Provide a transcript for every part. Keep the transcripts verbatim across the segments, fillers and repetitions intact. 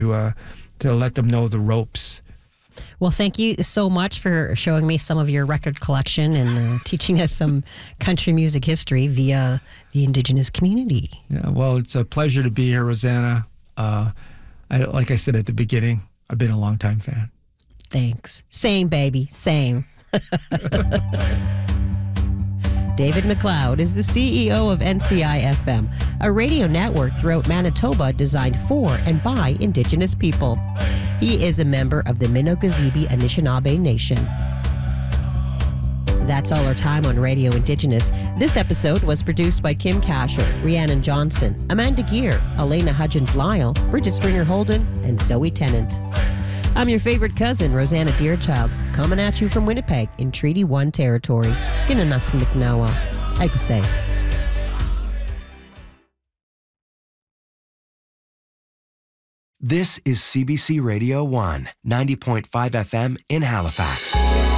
to, uh, to let them know the ropes. Well, thank you so much for showing me some of your record collection and uh, teaching us some country music history via the Indigenous community. Yeah, well, it's a pleasure to be here, Rosanna. Uh, I, like I said at the beginning, I've been a longtime fan. Thanks. Same, baby. Same. David McLeod is the C E O of N C I F M, a radio network throughout Manitoba designed for and by Indigenous people. He is a member of the Minogazibi Anishinaabe Nation. That's all our time on Radio Indigenous. This episode was produced by Kim Casher, Rhiannon Johnson, Amanda Gear, Elena Hudgens-Lyle, Bridget Stringer-Holden, and Zoe Tennant. I'm your favorite cousin, Rosanna Deerchild, coming at you from Winnipeg in Treaty one territory. Ginanask Miknawa. Aikose. This is C B C Radio one, ninety point five F M in Halifax.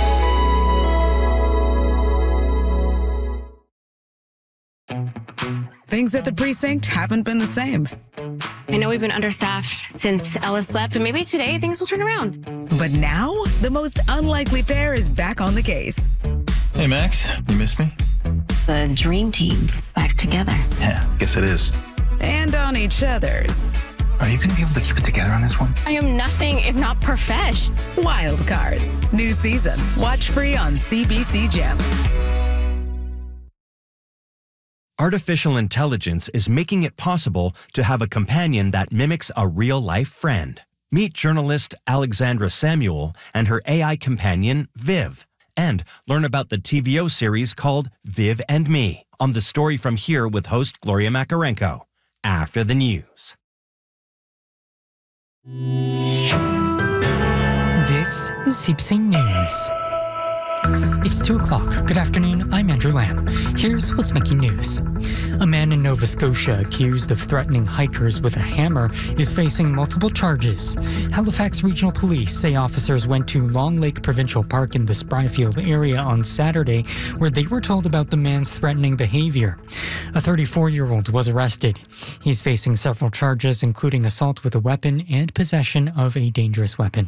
Things at the precinct haven't been the same. I know we've been understaffed since Ellis left, but maybe today things will turn around. But now, the most unlikely pair is back on the case. Hey, Max, you missed me? The dream team is back together. Yeah, guess it is. And on each other's. Are you going to be able to keep it together on this one? I am nothing if not profesh. Wild Cards. New season. Watch free on C B C Gem. Artificial intelligence is making it possible to have a companion that mimics a real-life friend. Meet journalist Alexandra Samuel and her A I companion, Viv. And learn about the T V O series called Viv and Me on The Story From Here with host Gloria Makarenko. After the news. This is C B C News. It's two o'clock. Good afternoon, I'm Andrew Lamb. Here's what's making news. A man in Nova Scotia accused of threatening hikers with a hammer is facing multiple charges. Halifax Regional Police say officers went to Long Lake Provincial Park in the Spryfield area on Saturday, where they were told about the man's threatening behavior. A thirty-four-year-old was arrested. He's facing several charges, including assault with a weapon and possession of a dangerous weapon.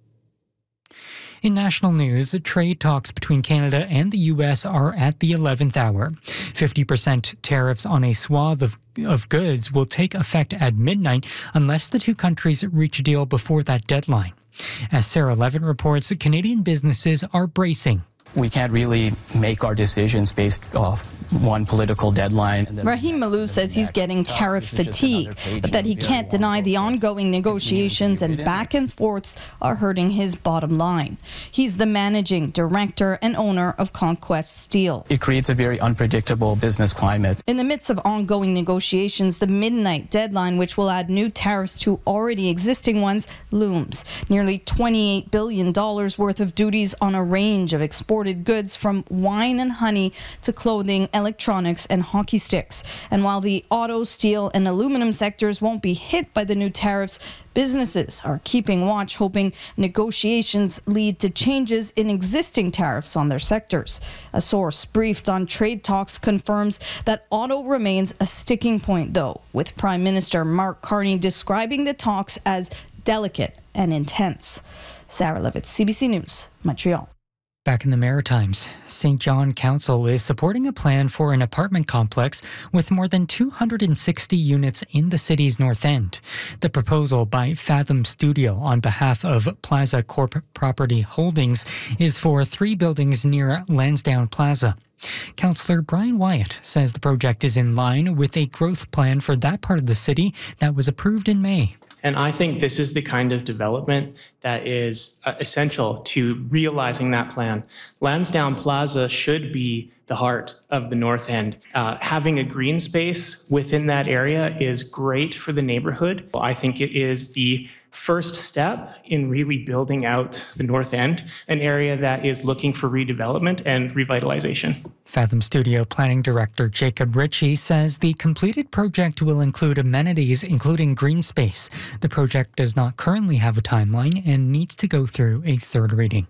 In national news, trade talks between Canada and the U S are at the eleventh hour. fifty percent tariffs on a swath of, of goods will take effect at midnight unless the two countries reach a deal before that deadline. As Sarah Levitt reports, Canadian businesses are bracing. We can't really make our decisions based off one political deadline. Rahim Malou says he's getting tariff fatigue, but that he can't deny the ongoing negotiations and back and forths are hurting his bottom line. He's the managing director and owner of Conquest Steel. It creates a very unpredictable business climate. In the midst of ongoing negotiations, the midnight deadline, which will add new tariffs to already existing ones, looms. Nearly twenty-eight billion dollars worth of duties on a range of exported goods from wine and honey to clothing, electronics, and hockey sticks. And while the auto, steel, and aluminum sectors won't be hit by the new tariffs, businesses are keeping watch, hoping negotiations lead to changes in existing tariffs on their sectors. A source briefed on trade talks confirms that auto remains a sticking point, though, with Prime Minister Mark Carney describing the talks as delicate and intense. Sarah Levitt, C B C News, Montreal. Back in the Maritimes, Saint John Council is supporting a plan for an apartment complex with more than two hundred sixty units in the city's north end. The proposal by Fathom Studio on behalf of Plaza Corp Property Holdings is for three buildings near Lansdowne Plaza. Councillor Brian Wyatt says the project is in line with a growth plan for that part of the city that was approved in May. And I think this is the kind of development that is uh, essential to realizing that plan. Lansdowne Plaza should be the heart of the North End. Uh, having a green space within that area is great for the neighborhood. I think it is the first step in really building out the North End, an area that is looking for redevelopment and revitalization. Fathom Studio Planning Director Jacob Ritchie says the completed project will include amenities, including green space. The project does not currently have a timeline and needs to go through a third reading.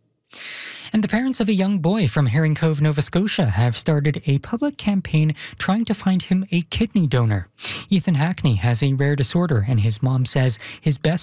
And the parents of a young boy from Herring Cove, Nova Scotia, have started a public campaign trying to find him a kidney donor. Ethan Hackney has a rare disorder, and his mom says his best